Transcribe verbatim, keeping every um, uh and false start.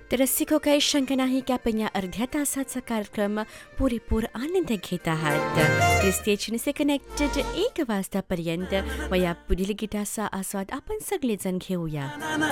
तर रसिको काही शंका नाही की आपण या अर्ध्या तासाचा कार्यक्रम पुरेपूर आनंद घेत आहात. स्टेशन से कनेक्टेड एक वाजतापर्यंत व या पुढील गीताचा आस्वाद आपण सगळेजण घेऊया.